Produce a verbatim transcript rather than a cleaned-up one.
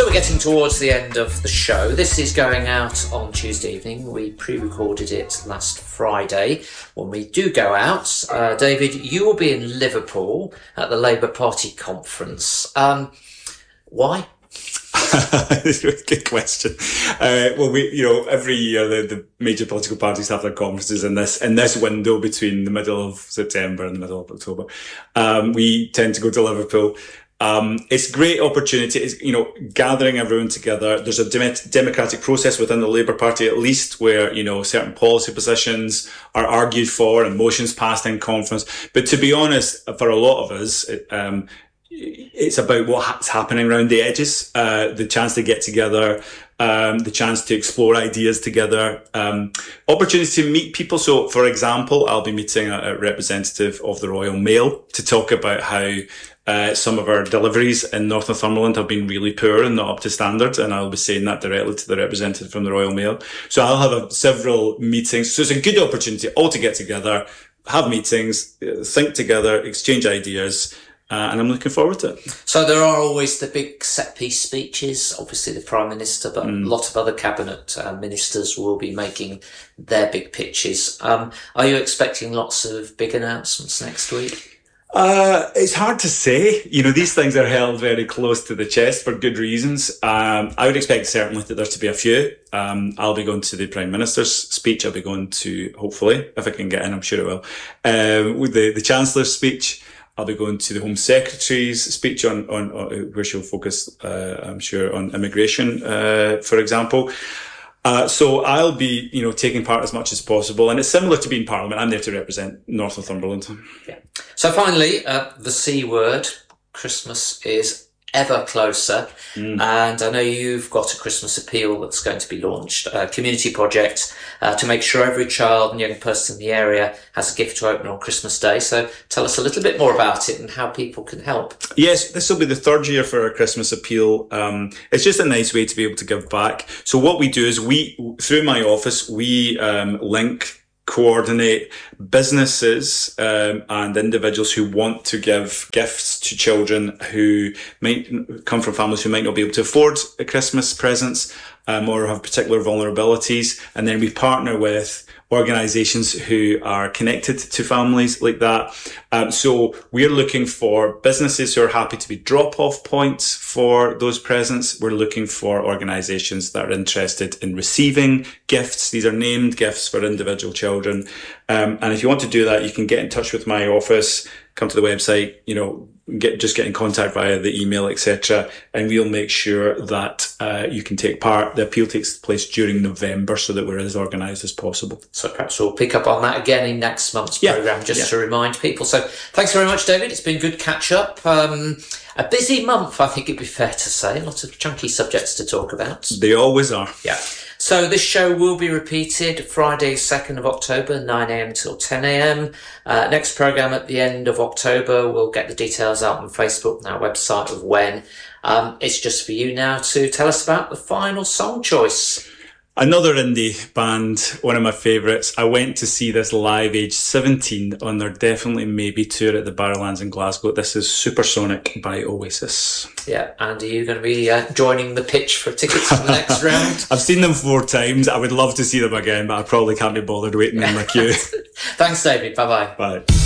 we're getting towards the end of the show. This is going out on Tuesday evening. We pre-recorded it last Friday. When we do go out, uh, David, you will be in Liverpool at the Labour Party conference. Um, why? Good question. Uh, well, we, you know, every year the, the major political parties have their conferences in this in this window between the middle of September and the middle of October. Um, we tend to go to Liverpool. Um, it's a great opportunity. It's, you know, gathering everyone together. There's a dem- democratic process within the Labour Party, at least, where, you know, certain policy positions are argued for and motions passed in conference. But to be honest, for a lot of us, it, um, it's about what's happening around the edges, uh, the chance to get together, um, the chance to explore ideas together, um, opportunity to meet people. So, for example, I'll be meeting a, a representative of the Royal Mail to talk about how uh, some of our deliveries in North Northumberland have been really poor and not up to standard, and I'll be saying that directly to the representative from the Royal Mail. So I'll have a, several meetings. So it's a good opportunity all to get together, have meetings, think together, exchange ideas. Uh, and I'm looking forward to it. So there are always the big set-piece speeches, obviously the Prime Minister, but mm. a lot of other cabinet uh, ministers will be making their big pitches. Um, are you expecting lots of big announcements next week? Uh, it's hard to say. You know, these things are held very close to the chest for good reasons. Um, I would expect certainly that there to be a few. Um, I'll be going to the Prime Minister's speech. I'll be going to, hopefully, if I can get in, I'm sure it will, um, with the, the Chancellor's speech. I'll be going to the Home Secretary's speech on, on, on where she'll focus, uh, I'm sure, on immigration, uh, for example. Uh, so I'll be, you know, taking part as much as possible. And it's similar to being Parliament. I'm there to represent North Northumberland. Yeah. So finally, uh, the C word, Christmas is ever closer. Mm. And I know you've got a Christmas appeal that's going to be launched, a community project uh, to make sure every child and young person in the area has a gift to open on Christmas Day. So tell us a little bit more about it and how people can help. Yes, this will be the third year for our Christmas appeal. Um, it's just a nice way to be able to give back. So what we do is we, through my office, we um, link coordinate businesses um, and individuals who want to give gifts to children who might come from families who might not be able to afford Christmas presents um, or have particular vulnerabilities. And then we partner with organisations who are connected to families like that. Um, so we're looking for businesses who are happy to be drop-off points for those presents. We're looking for organisations that are interested in receiving gifts. These are named gifts for individual children. Um, and if you want to do that, you can get in touch with my office, come to the website, you know, get just get in contact via the email, et cetera, and we'll make sure that uh, you can take part. The appeal takes place during November, so that we're as organised as possible. So perhaps we'll pick up on that again in next month's yeah. programme, just yeah. to remind people. So thanks very much, David. It's been good catch up. Um, a busy month, I think it'd be fair to say. Lots of chunky subjects to talk about. They always are. Yeah. So this show will be repeated Friday, second of October, nine a.m. till ten a.m. Uh, next programme at the end of October. We'll get the details out on Facebook and our website of when. Um, it's just for you now to tell us about the final song choice. Another indie band, one of my favourites. I went to see this live age seventeen on their Definitely Maybe tour at the Barrowlands in Glasgow. This is Supersonic by Oasis. Yeah, and are you going to be uh, joining the pitch for tickets for the next round? I've seen them four times. I would love to see them again, but I probably can't be bothered waiting in my queue. Thanks, David. Bye-bye. Bye.